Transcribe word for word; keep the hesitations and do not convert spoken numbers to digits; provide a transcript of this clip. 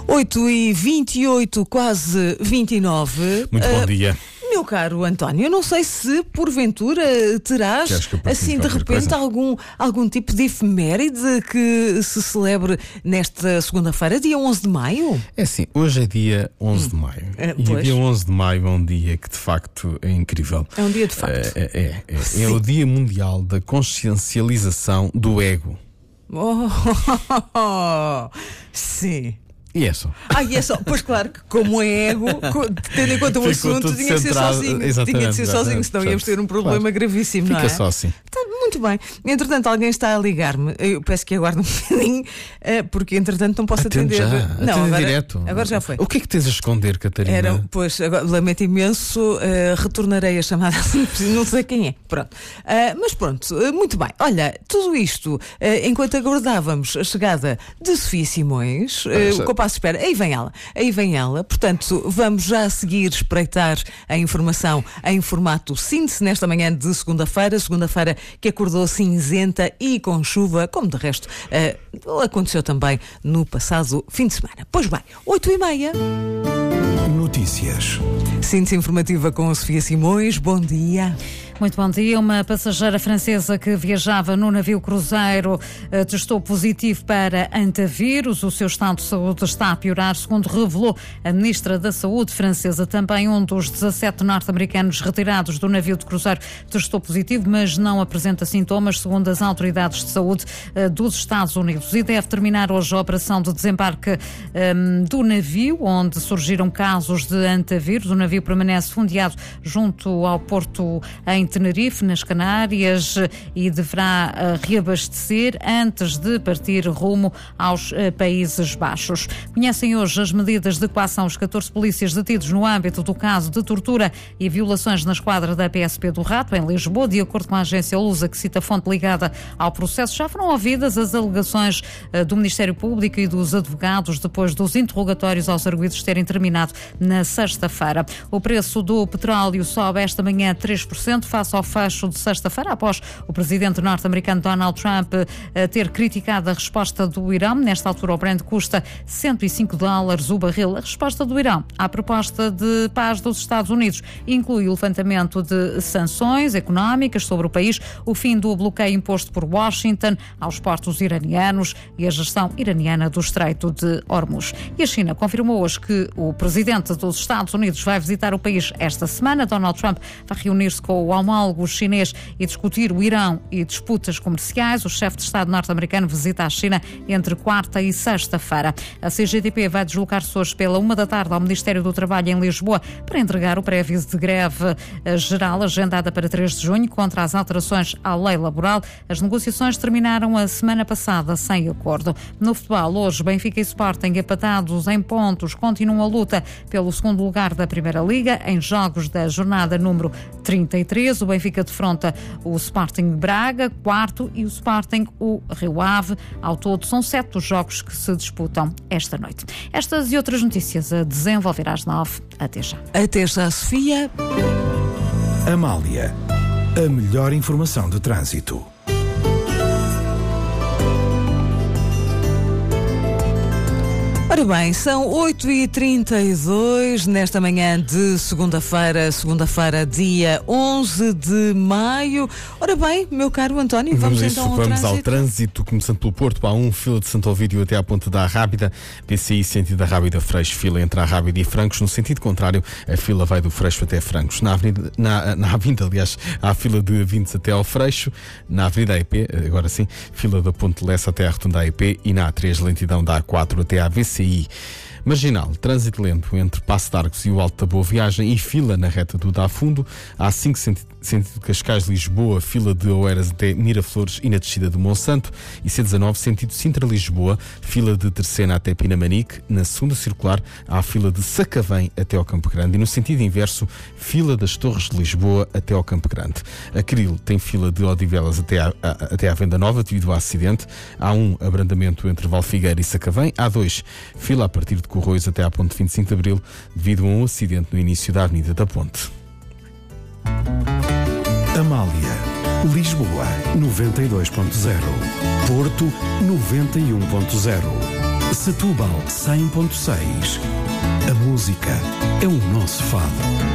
oito e vinte e oito, quase vinte e nove. Muito bom uh, dia. Meu caro António, eu não sei se porventura terás, assim, de repente, algum, algum tipo de efeméride que se celebre nesta segunda-feira, dia onze de maio? É assim, hoje é dia onze de maio. É, e pois. dia onze de maio é um dia que de facto é incrível. É um dia de facto. É, é, é, é o Dia Mundial da Consciencialização do Ego. Oh, sim. E é só. Ah, e é só, pois claro que como é ego, tendo em conta o Ficou assunto, tudo tinha que ser centrado, sozinho. exatamente, Tinha de ser sozinho, exatamente. senão íamos ter um problema Claro. gravíssimo, não é? Fica só assim. Tá, muito bem. Entretanto, alguém está a ligar-me. Eu peço que aguarde um bocadinho, eh, porque entretanto não posso Atende atender. já, Não, atende agora, direto. agora já foi. O que é que tens a esconder, Catarina? Era, pois, agora, lamento imenso, eh, retornarei a chamada, não sei quem é. Pronto. Eh, mas pronto, eh, muito bem. Olha, tudo isto, eh, enquanto aguardávamos a chegada de Sofia Simões, eh, o compasso de espera, aí vem ela, aí vem ela. Portanto, vamos já a seguir espreitar a informação em formato síntese nesta manhã de segunda-feira, segunda-feira que acordou cinzenta e com chuva, como de resto eh, aconteceu também no passado fim de semana. Pois bem, oito e meia. Notícias. Síntese informativa com a Sofia Simões. Bom dia. Muito bom dia. Uma passageira francesa que viajava no navio cruzeiro eh, testou positivo para antavírus. O seu estado de saúde está a piorar, segundo revelou a ministra da Saúde francesa. Também um dos dezassete norte-americanos retirados do navio de cruzeiro testou positivo, mas não apresenta sintomas, segundo as autoridades de saúde eh, dos Estados Unidos. E deve terminar hoje a operação de desembarque eh, do navio, onde surgiram casos de antavírus. O navio permanece fundeado junto ao porto em Tenerife, nas Canárias, e deverá uh, reabastecer antes de partir rumo aos uh, Países Baixos. Conhecem hoje as medidas de coação os catorze polícias detidos no âmbito do caso de tortura e violações na esquadra da P S P do Rato, em Lisboa. De acordo com a agência Lusa, que cita fonte ligada ao processo, já foram ouvidas as alegações uh, do Ministério Público e dos advogados depois dos interrogatórios aos arguidos terem terminado na sexta-feira. O preço do petróleo sobe esta manhã três por cento, face ao fecho de sexta-feira, após o presidente norte-americano Donald Trump uh, ter criticado a resposta do Irão. Nesta altura, o Brent custa cento e cinco dólares o barril. A resposta do Irão à proposta de paz dos Estados Unidos inclui o levantamento de sanções económicas sobre o país, o fim do bloqueio imposto por Washington aos portos iranianos e a gestão iraniana do Estreito de Hormuz. E a China confirmou hoje que o presidente dos Estados Unidos vai visitar o país esta semana. Donald Trump vai reunir-se com o homólogo chinês e discutir o Irão e disputas comerciais. O chefe de Estado norte-americano visita a China entre quarta e sexta-feira. A C G T P vai deslocar-se hoje pela uma da tarde ao Ministério do Trabalho em Lisboa para entregar o pré-aviso de greve geral agendada para três de junho contra as alterações à lei laboral. As negociações terminaram a semana passada sem acordo. No futebol, hoje, Benfica e Sporting empatados em pontos continuam a luta pelo segundo lugar da Primeira Liga em jogos da jornada número trinta e três. O Benfica defronta o Sporting Braga, quarto, e o Sporting o Rio Ave. Ao todo, são sete os jogos que se disputam esta noite. Estas e outras notícias a desenvolver às nove. Até já. Até já, Sofia. Amália, a melhor informação de trânsito. Ora bem, são oito e trinta e dois nesta manhã de segunda-feira, segunda-feira, dia onze de maio. Ora bem, meu caro António, vamos, Vamos, então isso, ao vamos trânsito. ao trânsito, começando pelo Porto, A um, fila de Santo Ovídio até à Ponte da Rábida, P C I sentido da Rábida Freixo, fila entre a Rábida e Francos. No sentido contrário, a fila vai do Freixo até Francos. Na avenida, na, na avenida, aliás, há a fila de Vintes até ao Freixo. Na avenida A E P, agora sim, fila da Ponte Lessa até à Rotunda A E P, e na A três, lentidão da A quatro até à V C I. Marginal, trânsito lento entre Passo de Arcos e o Alto da Boa Viagem, e fila na reta do Dá Fundo. Há cinco sentido Cascais-Lisboa, fila de Oeiras até Miraflores e na descida de Monsanto. E C dezanove, sentido Sintra-Lisboa, fila de Terceira até Pinamanique. Na segunda circular, há a fila de Sacavém até ao Campo Grande. E no sentido inverso, fila das Torres de Lisboa até ao Campo Grande. A Cril tem fila de Odivelas até à, a, até à Venda Nova, devido ao acidente. Há um abrandamento entre Valfigueira e Sacavém. Há dois, fila a partir de Corroios até à Ponte vinte e cinco de Abril, devido a um acidente no início da Avenida da Ponte. Amália, Lisboa, noventa e dois ponto zero. Porto, noventa e um ponto zero. Setúbal cem ponto seis. A música é o nosso fado.